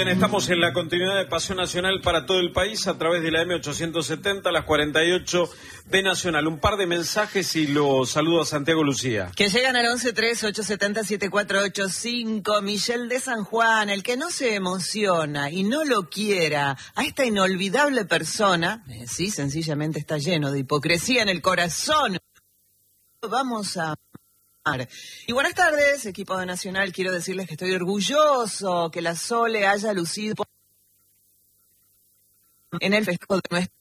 estamos en la continuidad de Pasión Nacional para todo el país a través de la M870, las 48 B Nacional. Un par de mensajes y los saludo a Santiago Lucía. Que llegan al 1138707485. Michelle de San Juan, el que no se emociona y no lo quiera a esta inolvidable persona, sí, sencillamente está lleno de hipocresía en el corazón. Vamos a... Y buenas tardes, equipo de Nacional. Quiero decirles que estoy orgulloso que la Sole haya lucido en el festejo de nuestro